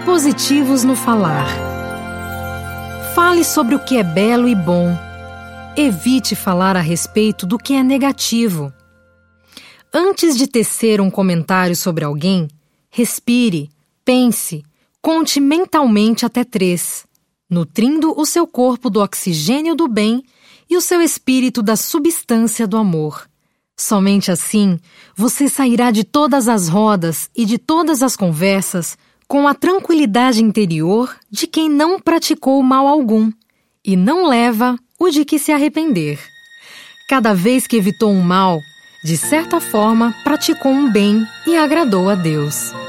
Positivos no falar. Fale sobre o que é belo e bom. Evite falar a respeito do que é negativo. Antes de tecer um comentário sobre alguém, respire, pense, conte mentalmente até 3, nutrindo o seu corpo do oxigênio do bem e o seu espírito da substância do amor. Somente assim, você sairá de todas as rodas e de todas as conversas com a tranquilidade interior de quem não praticou mal algum e não leva o de que se arrepender. Cada vez que evitou um mal, de certa forma praticou um bem e agradou a Deus.